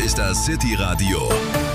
ist das City Radio,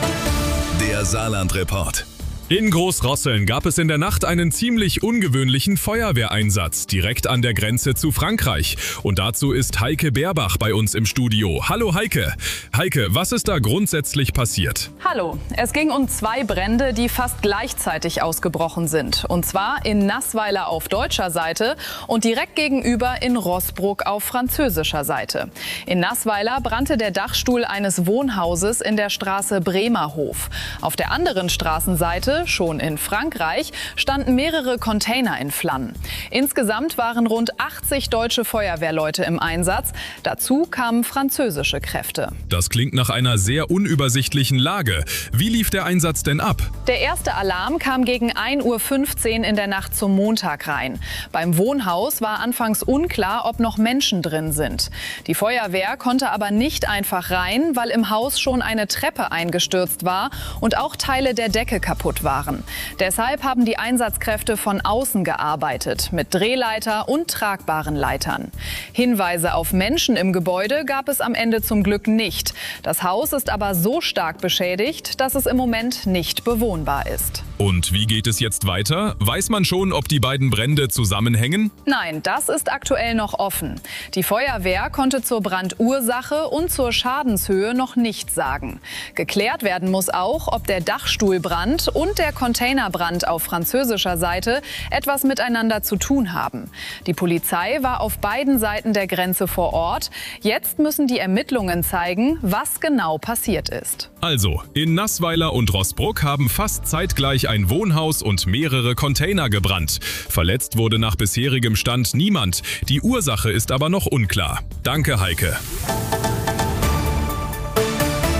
der Saarland-Report. In Großrosseln gab es in der Nacht einen ziemlich ungewöhnlichen Feuerwehreinsatz direkt an der Grenze zu Frankreich. Und dazu ist Heike Beerbach bei uns im Studio. Hallo Heike. Heike, was ist da grundsätzlich passiert? Hallo, es ging um 2 Brände, die fast gleichzeitig ausgebrochen sind. Und zwar in Nassweiler auf deutscher Seite und direkt gegenüber in Roßbruck auf französischer Seite. In Nassweiler brannte der Dachstuhl eines Wohnhauses in der Straße Bremerhof. Auf der anderen Straßenseite, schon in Frankreich, standen mehrere Container in Flammen. Insgesamt waren rund 80 deutsche Feuerwehrleute im Einsatz. Dazu kamen französische Kräfte. Das klingt nach einer sehr unübersichtlichen Lage. Wie lief der Einsatz denn ab? Der erste Alarm kam gegen 1:15 Uhr in der Nacht zum Montag rein. Beim Wohnhaus war anfangs unklar, ob noch Menschen drin sind. Die Feuerwehr konnte aber nicht einfach rein, weil im Haus schon eine Treppe eingestürzt war und auch Teile der Decke kaputt waren. Deshalb haben die Einsatzkräfte von außen gearbeitet, mit Drehleiter und tragbaren Leitern. Hinweise auf Menschen im Gebäude gab es am Ende zum Glück nicht. Das Haus ist aber so stark beschädigt, dass es im Moment nicht bewohnbar ist. Und wie geht es jetzt weiter? Weiß man schon, ob die beiden Brände zusammenhängen? Nein, das ist aktuell noch offen. Die Feuerwehr konnte zur Brandursache und zur Schadenshöhe noch nichts sagen. Geklärt werden muss auch, ob der Dachstuhlbrand und der Containerbrand auf französischer Seite etwas miteinander zu tun haben. Die Polizei war auf beiden Seiten der Grenze vor Ort. Jetzt müssen die Ermittlungen zeigen, was genau passiert ist. Also, in Nassweiler und Roßbruck haben fast zeitgleich ein Wohnhaus und mehrere Container gebrannt. Verletzt wurde nach bisherigem Stand niemand. Die Ursache ist aber noch unklar. Danke, Heike.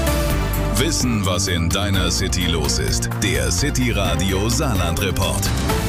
Wissen, was in deiner City los ist. Der City Radio Saarland-Report.